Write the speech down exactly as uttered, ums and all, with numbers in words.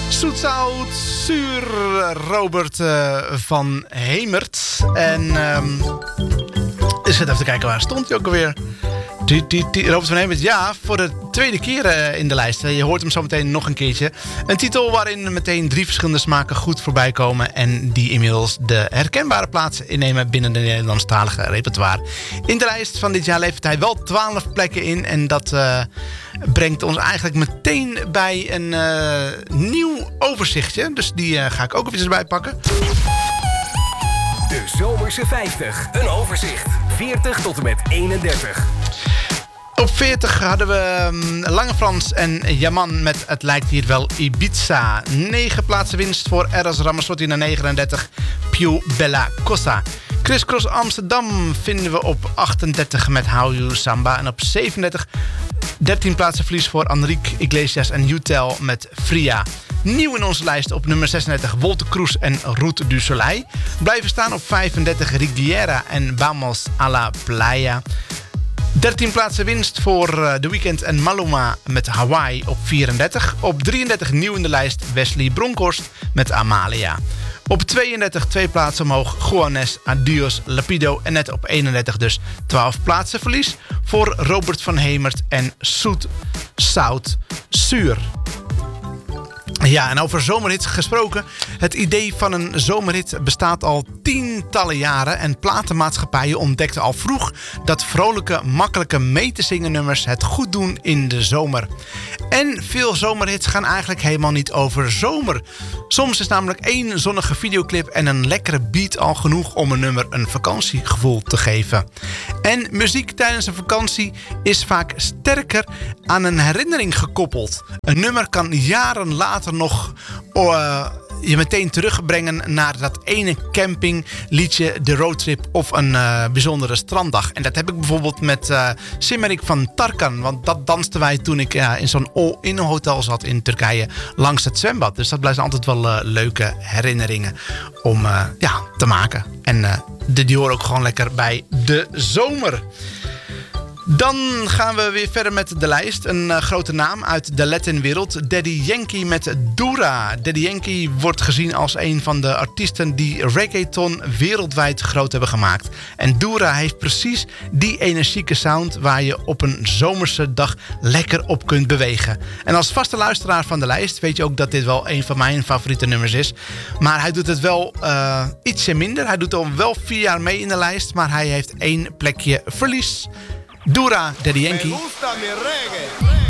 Zoet, zout, zuur, Robert uh, van Hemert. En um, eens even kijken, waar stond hij ook alweer? Die, die, die, Robert van Hemert, ja, voor de tweede keer uh, in de lijst. Je hoort hem zo meteen nog een keertje. Een titel waarin meteen drie verschillende smaken goed voorbij komen. En die inmiddels de herkenbare plaats innemen binnen de Nederlandstalige repertoire. In de lijst van dit jaar levert hij wel twaalf plekken in. En dat uh, brengt ons eigenlijk meteen bij een uh, nieuw overzichtje. Dus die uh, ga ik ook even bij pakken. De Zomerse vijftig. Een overzicht. veertig tot en met eenendertig. Op veertig hadden we um, Lange Frans en Yaman met Het lijkt hier wel Ibiza. negen plaatsen winst voor Eros Ramazzotti naar negenendertig. Più Bella Cosa. Criss Cross Amsterdam vinden we op achtendertig met How You Samba. En op zevenendertig dertien plaatsen verlies voor Enrique Iglesias en Utel met Fria. Nieuw in onze lijst op nummer zesendertig Wolter Kroes en Route du Soleil. Blijven staan op vijfendertig Riviera en Vamos a la Playa. dertien plaatsen winst voor uh, The Weeknd en Maluma met Hawaii op vierendertig. Op drieëndertig nieuw in de lijst Wesley Bronkhorst met Amalia. Op tweeëndertig twee plaatsen omhoog Juanes, Adios, Lapido. En net op eenendertig dus twaalf plaatsen verlies voor Robert van Hemert en Zoet, Zout, Zuur. Ja, en over zomerhits gesproken. Het idee van een zomerhit bestaat al tientallen jaren. En platenmaatschappijen ontdekten al vroeg dat vrolijke, makkelijke mee te zingen nummers het goed doen in de zomer. En veel zomerhits gaan eigenlijk helemaal niet over zomer. Soms is namelijk één zonnige videoclip en een lekkere beat al genoeg om een nummer een vakantiegevoel te geven. En muziek tijdens een vakantie is vaak sterker aan een herinnering gekoppeld. Een nummer kan jaren later nog uh, je meteen terugbrengen naar dat ene campingliedje, de roadtrip of een uh, bijzondere stranddag. En dat heb ik bijvoorbeeld met uh, Simmerik van Tarkan. Want dat dansten wij toen ik uh, in zo'n all-in hotel zat in Turkije langs het zwembad. Dus dat blijven altijd wel uh, leuke herinneringen om uh, ja, te maken. En uh, die horen ook gewoon lekker bij de zomer. Dan gaan we weer verder met de lijst. Een uh, grote naam uit de Latinwereld. Daddy Yankee met Dura. Daddy Yankee wordt gezien als een van de artiesten die reggaeton wereldwijd groot hebben gemaakt. En Dura heeft precies die energieke sound waar je op een zomerse dag lekker op kunt bewegen. En als vaste luisteraar van de lijst weet je ook dat dit wel een van mijn favoriete nummers is. Maar hij doet het wel uh, ietsje minder. Hij doet al wel vier jaar mee in de lijst, maar hij heeft één plekje verlies. Dura, Daddy Yankee. Me gusta mi reggae.